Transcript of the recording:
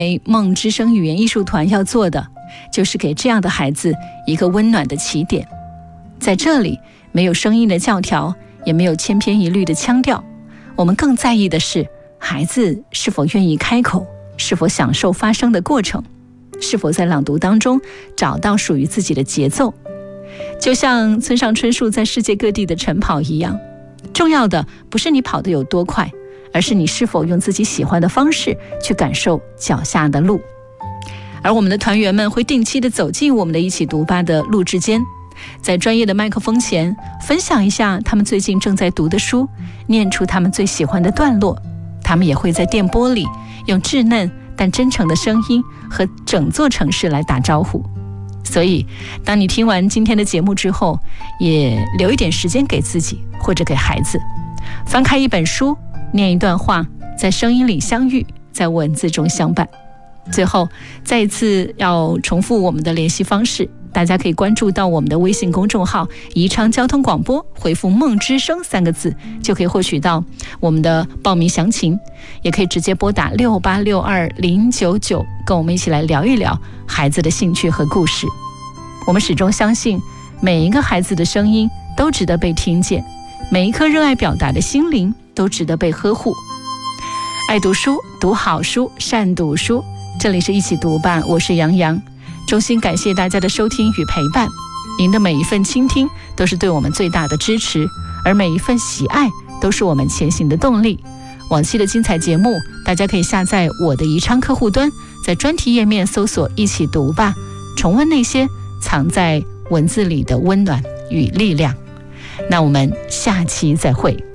梦之声语言艺术团要做的，就是给这样的孩子一个温暖的起点。在这里，没有声音的教条，也没有千篇一律的腔调，我们更在意的是孩子是否愿意开口，是否享受发声的过程，是否在朗读当中找到属于自己的节奏。就像村上春树在世界各地的晨跑一样，重要的不是你跑得有多快，而是你是否用自己喜欢的方式去感受脚下的路。而我们的团员们会定期的走进我们的一起读吧的录制间，在专业的麦克风前分享一下他们最近正在读的书，念出他们最喜欢的段落。他们也会在电波里用稚嫩但真诚的声音和整座城市来打招呼。所以当你听完今天的节目之后，也留一点时间给自己或者给孩子，翻开一本书，念一段话，在声音里相遇，在文字中相伴。最后再一次要重复我们的联系方式，大家可以关注到我们的微信公众号宜昌交通广播，回复梦之声3个字就可以获取到我们的报名详情，也可以直接拨打6862099，跟我们一起来聊一聊孩子的兴趣和故事。我们始终相信，每一个孩子的声音都值得被听见，每一颗热爱表达的心灵都值得被呵护。爱读书，读好书，善读书。这里是一起读吧，我是杨洋，衷心感谢大家的收听与陪伴。您的每一份倾听都是对我们最大的支持，而每一份喜爱都是我们前行的动力。往期的精彩节目，大家可以下载我的宜昌客户端，在专题页面搜索一起读吧，重温那些藏在文字里的温暖与力量。那我们下期再会。